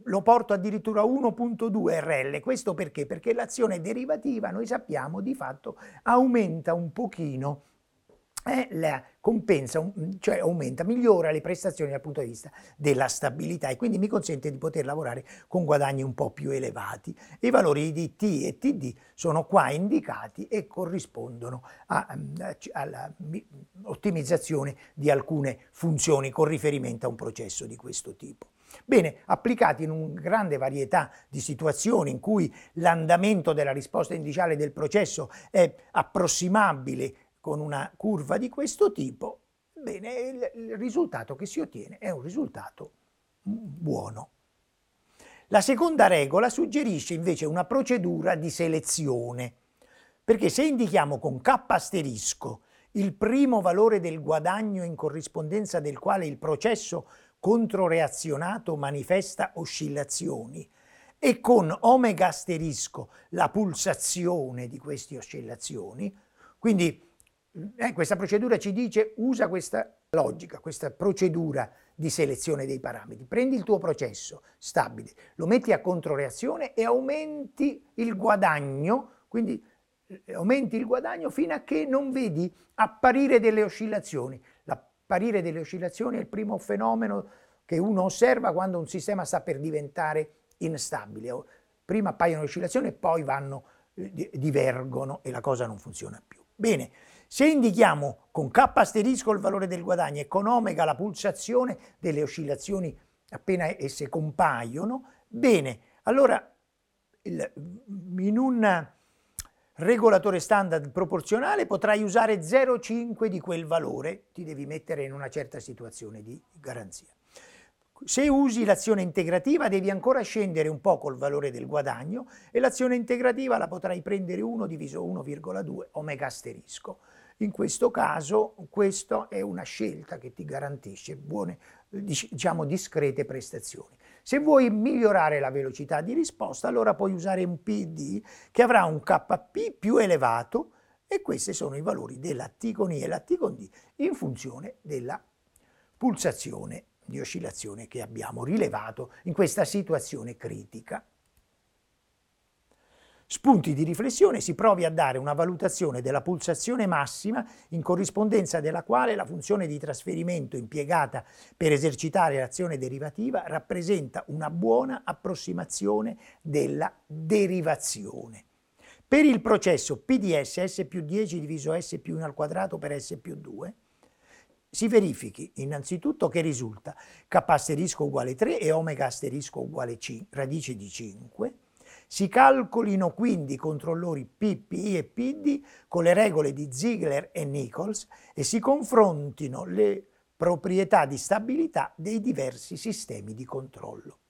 lo porto addirittura a 1.2 RL. Questo perché? Perché l'azione derivativa, noi sappiamo, di fatto aumenta un pochino, compensa, cioè aumenta, migliora le prestazioni dal punto di vista della stabilità e quindi mi consente di poter lavorare con guadagni un po' più elevati. I valori di T e TD sono qua indicati e corrispondono alla ottimizzazione di alcune funzioni con riferimento a un processo di questo tipo. Bene, applicati in una grande varietà di situazioni in cui l'andamento della risposta iniziale del processo è approssimabile con una curva di questo tipo, bene, il risultato che si ottiene è un risultato buono. La seconda regola suggerisce invece una procedura di selezione, perché se indichiamo con K asterisco il primo valore del guadagno in corrispondenza del quale il processo controreazionato manifesta oscillazioni e con omega asterisco la pulsazione di queste oscillazioni, quindi questa procedura ci dice usa questa logica, questa procedura di selezione dei parametri. Prendi il tuo processo stabile, lo metti a controreazione e aumenti il guadagno, quindi aumenti il guadagno fino a che non vedi apparire delle oscillazioni. L'apparire delle oscillazioni è il primo fenomeno che uno osserva quando un sistema sta per diventare instabile. Prima appaiono le oscillazioni e poi divergono e la cosa non funziona più. Bene, se indichiamo con K asterisco il valore del guadagno e con omega la pulsazione delle oscillazioni appena esse compaiono, bene, allora in un regolatore standard proporzionale potrai usare 0,5 di quel valore, ti devi mettere in una certa situazione di garanzia. Se usi l'azione integrativa devi ancora scendere un po' col valore del guadagno e l'azione integrativa la potrai prendere 1 diviso 1,2 omega asterisco. In questo caso questa è una scelta che ti garantisce buone, diciamo discrete prestazioni. Se vuoi migliorare la velocità di risposta allora puoi usare un PD che avrà un KP più elevato e questi sono i valori della T con I e la T con D in funzione della pulsazione di oscillazione che abbiamo rilevato in questa situazione critica. Spunti di riflessione: si provi a dare una valutazione della pulsazione massima in corrispondenza della quale la funzione di trasferimento impiegata per esercitare l'azione derivativa rappresenta una buona approssimazione della derivazione. Per il processo P di S più 10 diviso S più 1 al quadrato per S più 2, si verifichi innanzitutto che risulta K asterisco uguale 3 e omega asterisco uguale radice di 5. Si calcolino quindi i controllori P, PI e PD con le regole di Ziegler e Nichols e si confrontino le proprietà di stabilità dei diversi sistemi di controllo.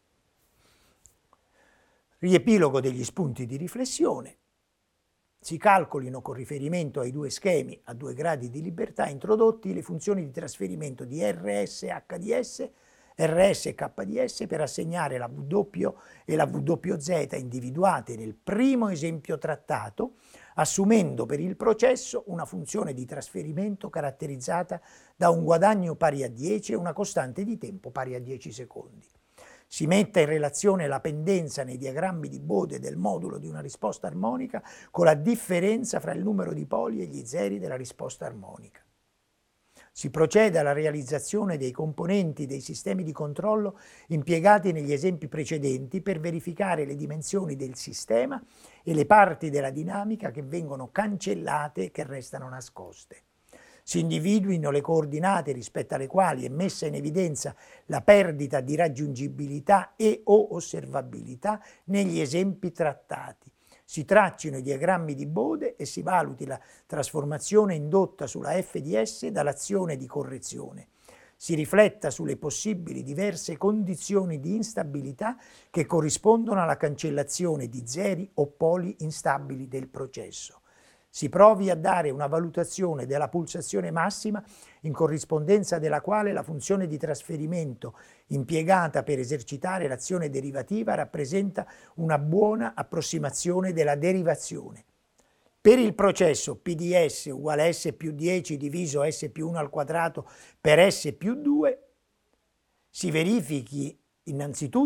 Riepilogo degli spunti di riflessione. Si calcolino con riferimento ai due schemi a 2 gradi di libertà introdotti le funzioni di trasferimento di RS e HDS, RS e KDS per assegnare la W e la WZ individuate nel primo esempio trattato, assumendo per il processo una funzione di trasferimento caratterizzata da un guadagno pari a 10 e una costante di tempo pari a 10 secondi. Si metta in relazione la pendenza nei diagrammi di Bode del modulo di una risposta armonica con la differenza fra il numero di poli e gli zeri della risposta armonica. Si procede alla realizzazione dei componenti dei sistemi di controllo impiegati negli esempi precedenti per verificare le dimensioni del sistema e le parti della dinamica che vengono cancellate e che restano nascoste. Si individuino le coordinate rispetto alle quali è messa in evidenza la perdita di raggiungibilità e o osservabilità negli esempi trattati. Si traccino i diagrammi di Bode e si valuti la trasformazione indotta sulla F di S dall'azione di correzione. Si rifletta sulle possibili diverse condizioni di instabilità che corrispondono alla cancellazione di zeri o poli instabili del processo. Si provi a dare una valutazione della pulsazione massima in corrispondenza della quale la funzione di trasferimento impiegata per esercitare l'azione derivativa rappresenta una buona approssimazione della derivazione. Per il processo P di S uguale S più 10 diviso S più 1 al quadrato per S più 2, si verifichi innanzitutto